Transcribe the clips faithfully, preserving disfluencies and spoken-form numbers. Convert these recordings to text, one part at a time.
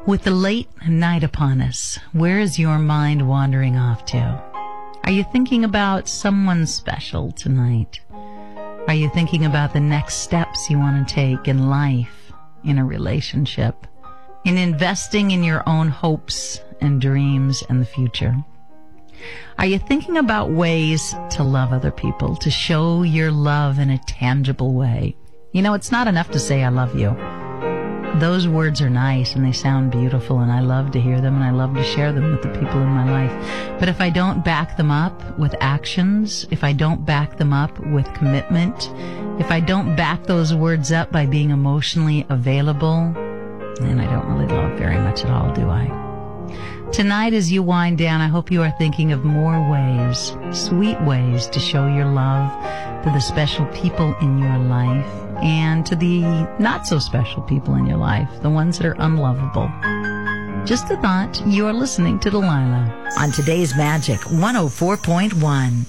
With the late night upon us, where is your mind wandering off to? Are you thinking about someone special tonight? Are you thinking about the next steps you want to take in life, in a relationship, in investing in your own hopes and dreams and the future? Are you thinking about ways to love other people, to show your love in a tangible way? You know, it's not enough to say I love you. Those words are nice and they sound beautiful, and I love to hear them and I love to share them with the people in my life. But if I don't back them up with actions, if I don't back them up with commitment, if I don't back those words up by being emotionally available, then I don't really love very much at all, do I? Tonight, as you wind down, I hope you are thinking of more ways, sweet ways to show your love to the special people in your life and to the not so special people in your life, the ones that are unlovable. Just a thought. You're listening to Delilah on today's Magic one oh four point one.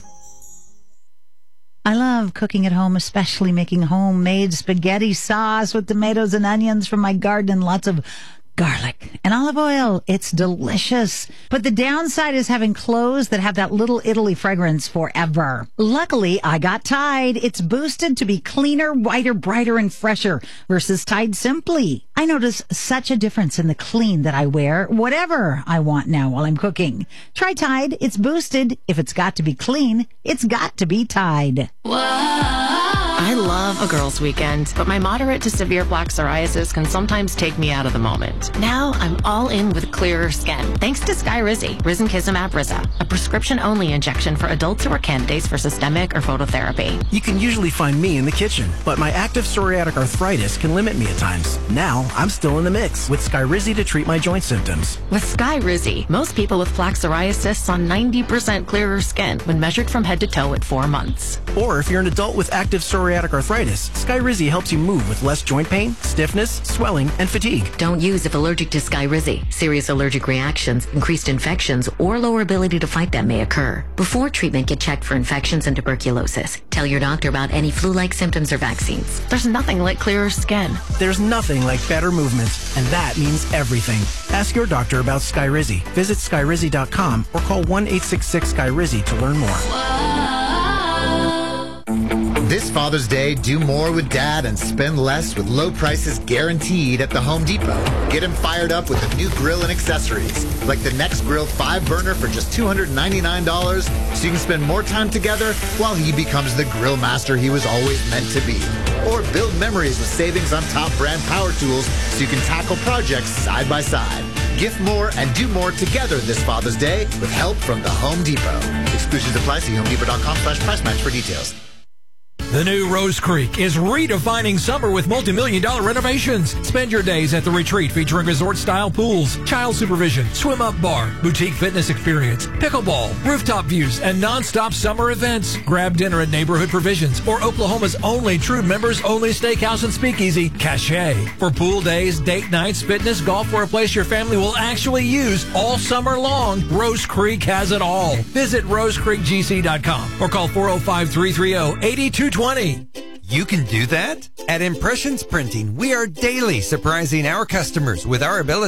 I love cooking at home, especially making homemade spaghetti sauce with tomatoes and onions from my garden and lots of garlic and olive oil. It's delicious. But the downside is having clothes that have that little Italy fragrance forever. Luckily, I got Tide. It's boosted to be cleaner, whiter, brighter, and fresher versus Tide Simply. I notice such a difference in the clean that I wear, whatever I want now while I'm cooking. Try Tide. It's boosted. If it's got to be clean, it's got to be Tide. Whoa. I love a girls' weekend, but my moderate to severe plaque psoriasis can sometimes take me out of the moment. Now I'm all in with clearer skin, thanks to Skyrizi, Risankizumab Riza, a prescription-only injection for adults who are candidates for systemic or phototherapy. You can usually find me in the kitchen, but my active psoriatic arthritis can limit me at times. Now I'm still in the mix with Skyrizi to treat my joint symptoms. With Skyrizi, most people with plaque psoriasis saw ninety percent clearer skin when measured from head to toe at four months. Or if you're an adult with active psoriatic arthritis, Skyrizi helps you move with less joint pain, stiffness, swelling, and fatigue. Don't use if allergic to Skyrizi. Serious allergic reactions, increased infections, or lower ability to fight them may occur. Before treatment, get checked for infections and tuberculosis. Tell your doctor about any flu-like symptoms or vaccines. There's nothing like clearer skin. There's nothing like better movement, and that means everything. Ask your doctor about Skyrizi. Visit Skyrizi dot com or call one eight six six Skyrizi to learn more. Whoa. This Father's Day, do more with Dad and spend less with low prices guaranteed at the Home Depot. Get him fired up with a new grill and accessories, like the Nextgrill five burner for just two hundred ninety-nine dollars, so you can spend more time together while he becomes the grill master he was always meant to be. Or build memories with savings on top brand power tools so you can tackle projects side by side. Gift more and do more together this Father's Day with help from the Home Depot. Exclusions apply. See home depot dot com slash price match for details. The new Rose Creek is redefining summer with multi-million dollar renovations. Spend your days at the retreat featuring resort-style pools, child supervision, swim-up bar, boutique fitness experience, pickleball, rooftop views, and non-stop summer events. Grab dinner at Neighborhood Provisions or Oklahoma's only true members-only steakhouse and speakeasy, Cache. For pool days, date nights, fitness, golf, or a place your family will actually use all summer long, Rose Creek has it all. Visit rose creek g c dot com or call four oh five, three three oh, eight two two zero. You can do that? At Impressions Printing, we are daily surprising our customers with our ability